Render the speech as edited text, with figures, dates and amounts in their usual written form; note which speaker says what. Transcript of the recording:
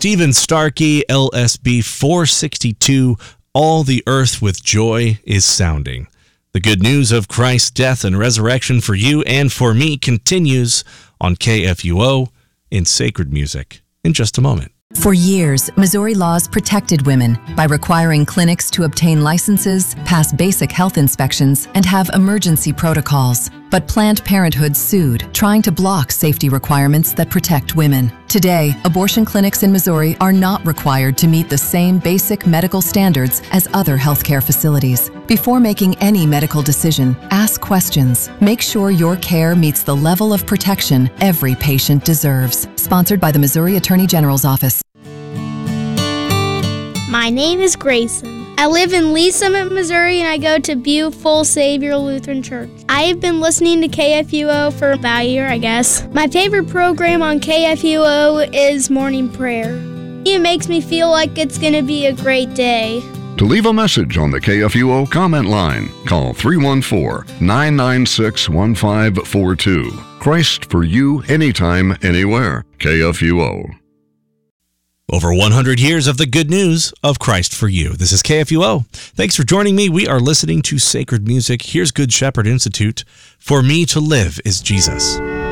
Speaker 1: Stephen Starkey, LSB 462, All the Earth with Joy is Sounding. The good news of Christ's death and resurrection for you and for me continues on KFUO in Sacred Music in just a moment.
Speaker 2: For years, Missouri laws protected women by requiring clinics to obtain licenses, pass basic health inspections, and have emergency protocols. But Planned Parenthood sued, trying to block safety requirements that protect women. Today, abortion clinics in Missouri are not required to meet the same basic medical standards as other healthcare facilities. Before making any medical decision, ask questions. Make sure your care meets the level of protection every patient deserves. Sponsored by the Missouri Attorney General's Office.
Speaker 3: My name is Grayson. I live in Lee Summit, Missouri, and I go to Beautiful Savior Lutheran Church. I have been listening to KFUO for about a year, I guess. My favorite program on KFUO is Morning Prayer. It makes me feel like it's going to be a great day.
Speaker 4: To leave a message on the KFUO comment line, call 314-996-1542. Christ for you, anytime, anywhere. KFUO.
Speaker 1: Over 100 years of the good news of Christ for you. This is KFUO. Thanks for joining me. We are listening to Sacred Music. Here's Good Shepherd Institute. For me to live is Jesus.